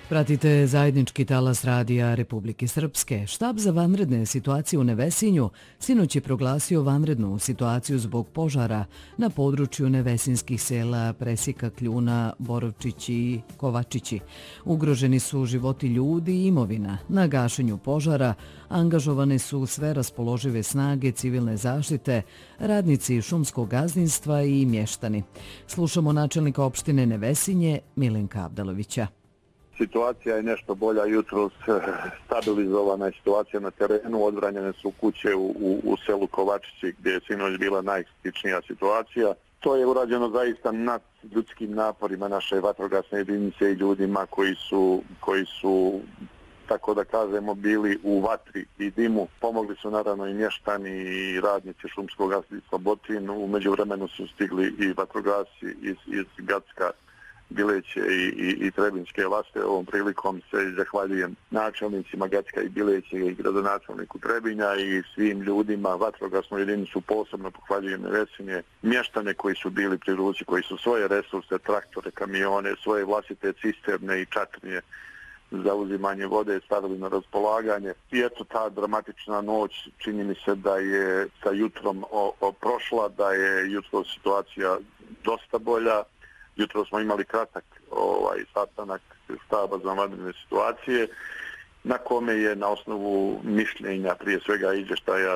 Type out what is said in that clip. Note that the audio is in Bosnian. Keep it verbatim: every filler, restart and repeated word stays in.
Pratite zajednički talas radija Republike Srpske. Štab za vanredne situacije u Nevesinju sinoć je proglasio vanrednu situaciju zbog požara na području nevesinskih sela Presjeka, Kljuna, Borovčići i Kovačići. Ugroženi su životi ljudi i imovina. Na gašenju požara angažovane su sve raspoložive snage civilne zaštite, radnici šumskog gazdinstva i mještani. Slušamo načelnika opštine Nevesinje Milenka Abdalovića. Situacija je nešto bolja, jutros stabilizovana je situacija na terenu, odbranjene su kuće u, u, u selu Kovačići gdje je sinoć bila najkritičnija situacija. To je urađeno zaista nad ljudskim naporima naše vatrogasne jedinice i ljudima koji su, koji su tako da kažemo, bili u vatri i dimu. Pomogli su naravno i mještani i radnici šumskog gazdinstva Botin. U međuvremenu su stigli i vatrogasci iz, iz Gacka, Bileće i, i, i Trebinjske Laste. Ovom prilikom se zahvaljujem načelnicima Gacka i Bileće i gradonačelniku Trebinja i svim ljudima, vatrogasnu jedinicu posebno pohvaljujem Nevesinje, mještane koji su bili pri ruci, koji su svoje resurse, traktore, kamione, svoje vlastite cisterne i čatrnje za uzimanje vode stavili na raspolaganje. I eto, ta dramatična noć čini mi se da je sa jutrom o, o prošla, da je jutro situacija dosta bolja. Jutro smo imali kratak ovaj sastanak štaba za vanredne situacije, na kome je na osnovu mišljenja, prije svega izvještaja